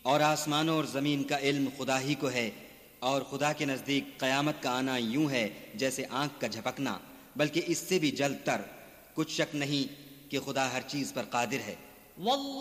और आसमानों और ज़मीन का इल्म खुदा ही को है, और खुदा के नज़दीक क़यामत का आना यूं है जैसे आँख का झपकना, बल्कि इससे भी जल्द तर। कुछ शक नहीं कि खुदा हर चीज़ पर कादिर है।